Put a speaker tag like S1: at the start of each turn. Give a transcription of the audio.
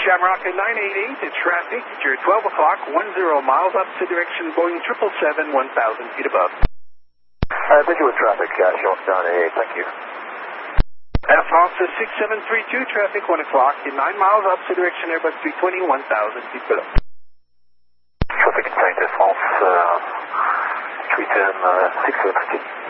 S1: Shamrock at 988 at traffic. You're 12 o'clock, 10 miles opposite direction, Boeing 777, 1,000 feet above.
S2: Visual traffic, Shamrock 988, thank you.
S1: Air France 6732, traffic 1 o'clock, in 9 miles opposite direction, Airbus 320, 1,000 feet below.
S2: Traffic contained Air France, return 6732.